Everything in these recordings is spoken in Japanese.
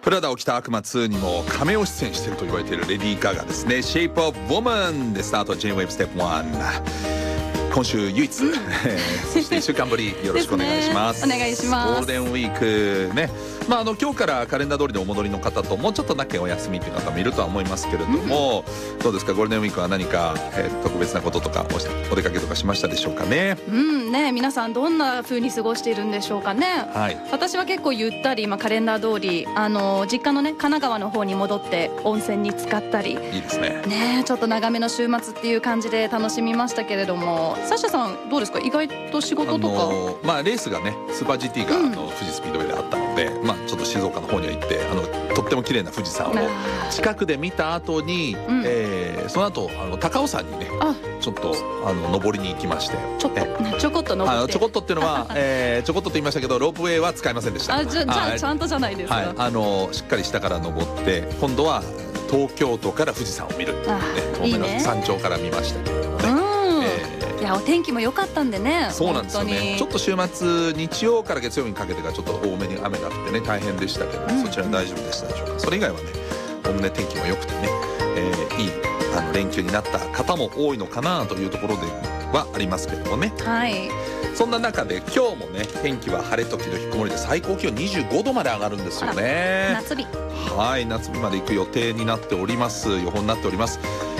プラダを着た悪魔2にもカメオ出演していると言われているレディー・ガガですね。 Shape of Woman でスタート。 J-Wave Step 1今週唯一、そして1週間ぶりよろしくお願いします。 お願いします。 ゴールデンウィークね、今日からカレンダー通りでお戻りの方ともうちょっとだけお休みという方もいるとは思いますけれども、どうですかゴールデンウィークは何か、特別なこととかお出かけとかしましたでしょうかね。 皆さんどんな風に過ごしているんでしょうかね。私は結構ゆったり、カレンダー通り実家のね神奈川の方に戻って温泉に浸かったり、 いいですね。 ちょっと長めの週末っていう感じで楽しみましたけれども、サッシャさんどうですか？意外と仕事とか、 レースがねスーパー GT が、富士スピードウェイであったので、ちょっと静岡の方には行ってとっても綺麗な富士山を近くで見た後に、その後高尾山にねちょっと登りに行きまして、 ちょこっと登って、 ちょこっとっていうのはちょこっとと言いましたけどロープウェイは使いませんでした。 じゃあちゃんとじゃないですか。 しっかり下から登って今度は東京都から富士山を見るっていうね、山頂から見ましたけどね。 いやお天気も良かったんでね。 そうなんですよね。ちょっと週末日曜から月曜日にかけてがちょっと多めに雨が降ってね大変でしたけど、そちら大丈夫でしたでしょうか。それ以外はねおおむね天気も良くてね、いい連休になった方も多いのかなというところではありますけどもね。そんな中で今日もね天気は晴れ時々曇りで最高気温25度まで上がるんですよね。 夏日。 夏日まで行く予定になっております。予報になっております。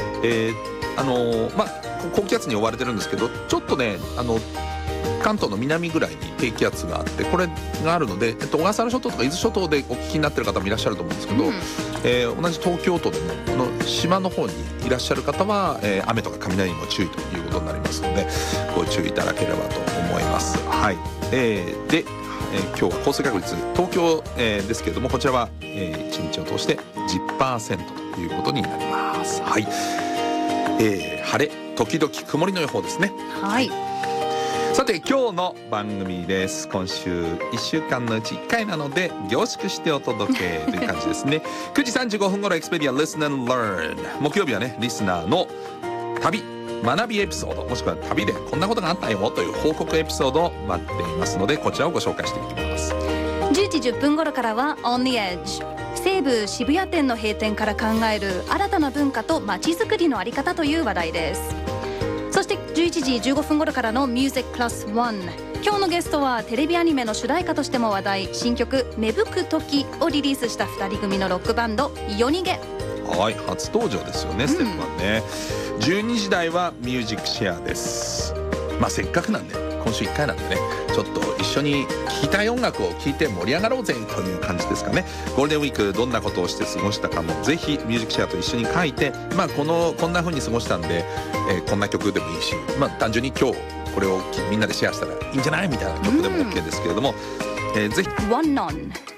高気圧に覆われてるんですけど、ちょっとね関東の南ぐらいに低気圧があって、これがあるので、小笠原諸島とか伊豆諸島でお聞きになってる方もいらっしゃると思うんですけど、同じ東京都でもこの島の方にいらっしゃる方は、雨とか雷にも注意ということになりますのでご注意いただければと思います。で、今日は降水確率東京、ですけれども、こちらは、1日を通して 10% ということになります。晴れ時々曇りの予報ですね。さて今日の番組です。今週1週間のうち1回なので凝縮してお届けという感じですね。9時35分頃エクスペディア Listen and Learn、 木曜日はねリスナーの旅学びエピソード、もしくは旅でこんなことがあったよという報告エピソードを待っていますので、こちらをご紹介していきます。 10時10分頃からは On the Edge、 西武渋谷店の閉店から考える新たな文化と街づくりのあり方という話題です。そして11時15分頃からの Music Plus One、 今日のゲストはテレビアニメの主題歌としても話題、新曲芽吹く時をリリースした2人組のロックバンド夜逃げ。 初登場ですよね、ステップ1ね。12時台はミュージックシェアです。せっかくなんで今週1回なんでね、ちょっと一緒に聴きたい音楽を聴いて盛り上がろうぜという感じですかね。ゴールデンウィークどんなことをして過ごしたかもぜひミュージックシェアと一緒に書いて、こんな風に過ごしたんで、こんな曲でもいいし、単純に今日これをみんなでシェアしたらいいんじゃないみたいな曲でも OK ですけれども、ぜひ One On